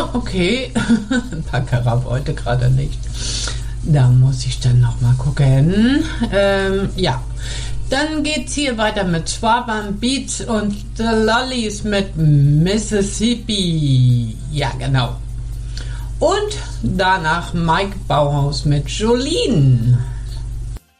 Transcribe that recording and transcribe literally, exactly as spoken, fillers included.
Ah, okay. Baccarat heute gerade nicht. Da muss ich dann noch mal gucken. Ähm, ja. Dann geht's hier weiter mit Schwaben Beats und The Lollies mit Mississippi. Ja, genau. Und danach Mike Bauhaus mit Jolene.